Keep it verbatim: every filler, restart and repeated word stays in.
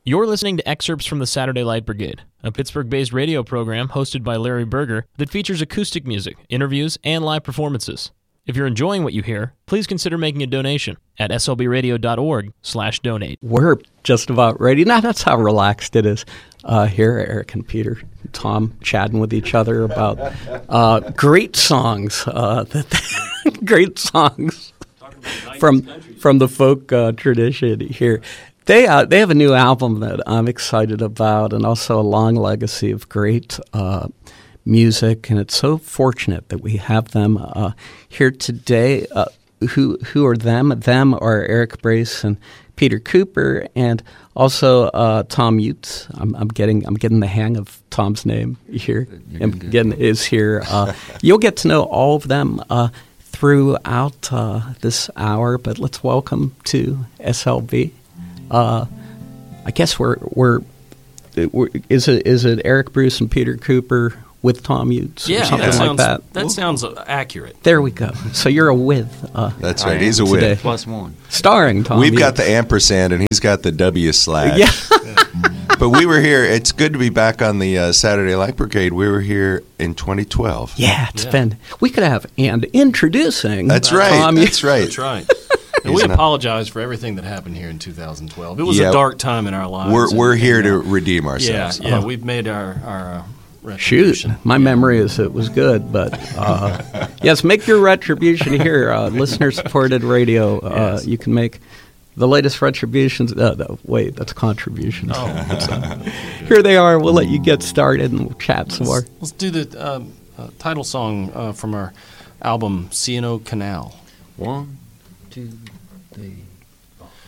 You're listening to excerpts from the Saturday Light Brigade, a Pittsburgh-based radio program hosted by Larry Berger that features acoustic music, interviews, and live performances. If you're enjoying what you hear, please consider making a donation at s l b radio dot org slash donate. We're just about ready. Now, that's how relaxed it is uh, here, Eric and Peter, and Tom chatting with each other about uh, great songs, uh, great songs from from the folk uh, tradition here. They uh, they have a new album that I'm excited about, and also a long legacy of great uh, music. And it's so fortunate that we have them uh, here today. Uh, who who are them? Them are Eric Brace and Peter Cooper, and also uh, Tom Utes. I'm, I'm getting I'm getting the hang of Tom's name here. I'm getting is here. Uh, you'll get to know all of them uh, throughout uh, this hour. But let's welcome to S L B. Uh, I guess we're we're, we're is it is it Eric Bruce and Peter Cooper with Tom Utes yeah, or something that like sounds, that? That sounds accurate. There we go. So you're a with. Uh, That's right. He's a with. Plus one. Starring Tom We've Utes. got the ampersand, and he's got the W slash. Yeah. But we were here. It's good to be back on the uh, Saturday Light Brigade. We were here in twenty twelve. Yeah, it's Yeah. been. We could have and introducing. That's right. Tom That's right. That's right. And He's we not- apologize for everything that happened here in two thousand twelve. It was Yeah. a dark time in our lives. We're and- we're here and, to uh, redeem Yeah, ourselves. yeah. Oh. We've made our our uh, Shoot, retribution. my memory is it was good, but uh, yes, make your retribution here. Uh, listener-supported radio. Uh, Yes. You can make the latest retributions. Uh, no, wait, that's contributions. Oh, Here they are. We'll let you get started and we'll chat some more. let's, let's do the um, uh, title song uh, from our album C and O Canal. One, two, three.